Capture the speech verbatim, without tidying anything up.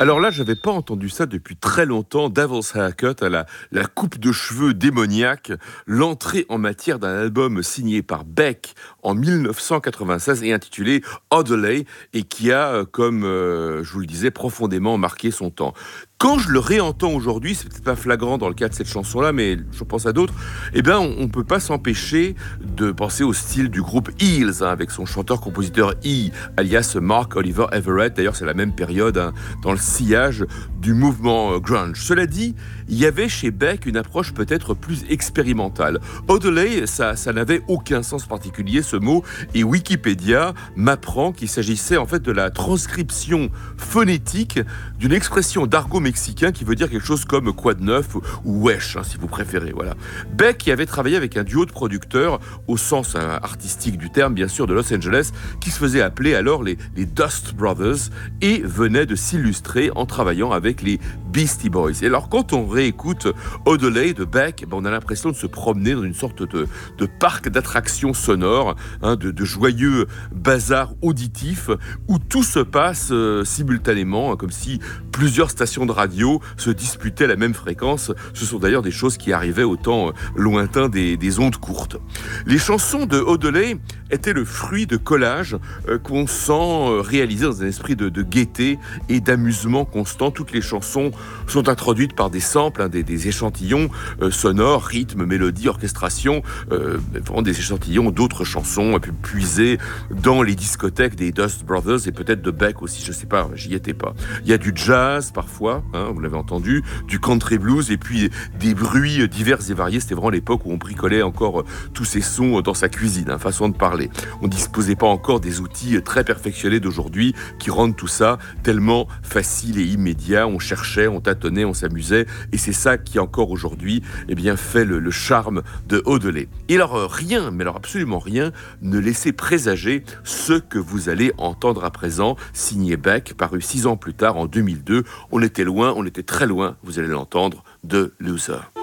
Alors là, j'avais pas entendu ça depuis très longtemps. Devil's Haircut, à la, la coupe de cheveux démoniaque, l'entrée en matière d'un album signé par Beck en dix-neuf cent quatre-vingt-seize et intitulé Odelay, et qui a, euh, comme euh, je vous le disais, profondément marqué son temps. Quand je le réentends aujourd'hui, c'est peut-être pas flagrant dans le cas de cette chanson-là, mais je pense à d'autres, eh bien, on ne peut pas s'empêcher de penser au style du groupe Eels, hein, avec son chanteur-compositeur E, alias Mark Oliver Everett. D'ailleurs, c'est la même période, hein, dans le sillage du mouvement grunge. Cela dit, il y avait chez Beck une approche peut-être plus expérimentale. Odelay, ça, ça n'avait aucun sens particulier, ce mot, et Wikipédia m'apprend qu'il s'agissait en fait de la transcription phonétique d'une expression d'argot mexicain qui veut dire quelque chose comme quoi de neuf ou wesh, hein, si vous préférez. Voilà. Beck qui avait travaillé avec un duo de producteurs, au sens hein, artistique du terme, bien sûr, de Los Angeles, qui se faisait appeler alors les, les Dust Brothers, et venait de s'illustrer en travaillant avec les Beastie Boys. Et alors, quand on réécoute Odelay de Beck, ben, on a l'impression de se promener dans une sorte de, de parc d'attractions sonores, hein, de, de joyeux bazar auditif, où tout se passe euh, simultanément, hein, comme si plusieurs stations de radio se disputaient la même fréquence. Ce sont d'ailleurs des choses qui arrivaient au temps euh, lointain des, des ondes courtes. Les chansons de Odelay étaient le fruit de collages euh, qu'on sent euh, réalisés dans un esprit de, de gaieté et d'amusement constant. Toutes les chansons sont introduites par des samples, hein, des, des échantillons euh, sonores, rythmes, mélodies, orchestrations, euh, vraiment des échantillons d'autres chansons pu puiser dans les discothèques des Dust Brothers et peut-être de Beck aussi, je sais pas, j'y étais pas. Il y a du jazz parfois, hein, vous l'avez entendu, du country blues et puis des bruits divers et variés. C'était vraiment l'époque où on bricolait encore tous ces sons dans sa cuisine, hein, façon de parler. On ne disposait pas encore des outils très perfectionnés d'aujourd'hui qui rendent tout ça tellement facile et immédiat. On cherchait, on tâtonnait, on s'amusait, et c'est ça qui encore aujourd'hui eh bien, fait le, le charme de Odelay. Et alors rien, mais alors absolument rien, ne laissait présager ce que vous allez entendre à présent, signé Beck, paru six ans plus tard en deux mille deux. On était loin, on était très loin, vous allez l'entendre, de Loser.